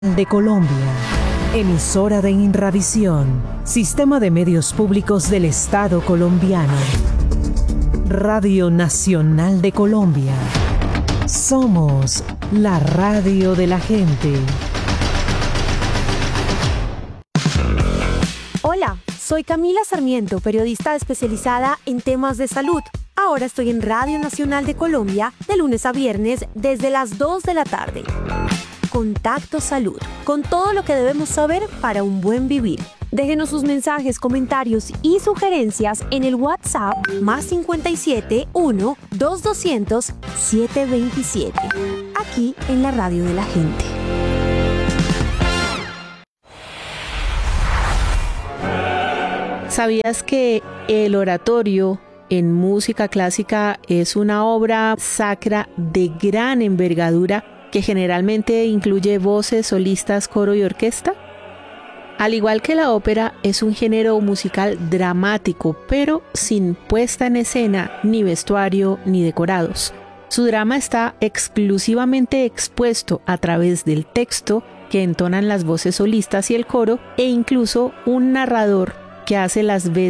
de Colombia, emisora de Inravisión, Sistema de Medios Públicos del Estado Colombiano, Radio Nacional de Colombia. Somos la radio de la gente. Hola, soy Camila Sarmiento, periodista especializada en temas de salud. Ahora estoy en Radio Nacional de Colombia de lunes a viernes desde las 2 de la tarde. Contacto Salud, con todo lo que debemos saber para un buen vivir. Déjenos sus mensajes, comentarios y sugerencias en el WhatsApp +57 1 2200 727. Aquí en la radio de la gente. ¿Sabías que el oratorio en música clásica es una obra sacra de gran envergadura que generalmente incluye voces, solistas, coro y orquesta? Al igual que la ópera, es un género musical dramático, pero sin puesta en escena, ni vestuario, ni decorados. Su drama está exclusivamente expuesto a través del texto que entonan las voces solistas y el coro, e incluso un narrador que hace las veces